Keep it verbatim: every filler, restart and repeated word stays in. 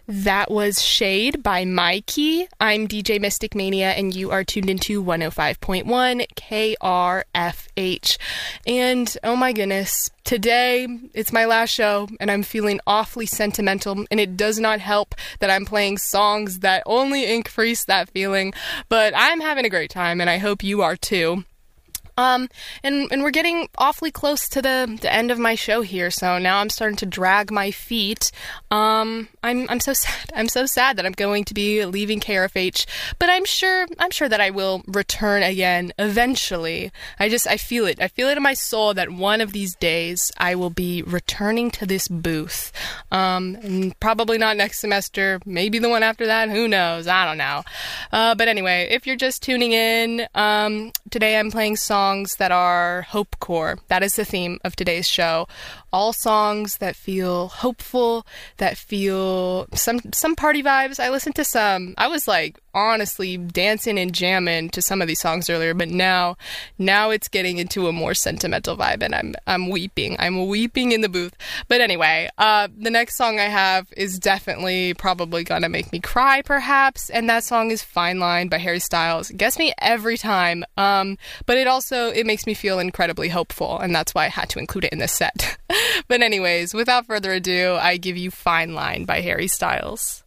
That was Shade by Mikey. I'm D J Mystic Mania, and you are tuned into one oh five point one K R F H. And, oh my goodness, today it's my last show, and I'm feeling awfully sentimental, and it does not help that I'm playing songs that only increase that feeling, but I'm having a great time, and I hope you are too. Um, and, and we're getting awfully close to the, the end of my show here, so now I'm starting to drag my feet. Um, I'm, I'm so sad. I'm so sad that I'm going to be leaving K R F H, but I'm sure, I'm sure that I will return again eventually. I just, I feel it. I feel it in my soul that one of these days I will be returning to this booth. Um, and probably not next semester, maybe the one after that, who knows? I don't know. Uh, but anyway, if you're just tuning in, um, today I'm playing songs that are hopecore. That is the theme of today's show. All songs that feel hopeful, that feel some some party vibes. I listened to some. I was like honestly dancing and jamming to some of these songs earlier, but now now it's getting into a more sentimental vibe, and I'm I'm weeping. I'm weeping in the booth. But anyway, uh, the next song I have is definitely probably gonna make me cry, perhaps, and that song is Fine Line by Harry Styles. It gets me every time, um, but it also it makes me feel incredibly hopeful, and that's why I had to include it in this set. But anyways, without further ado, I give you Fine Line by Harry Styles.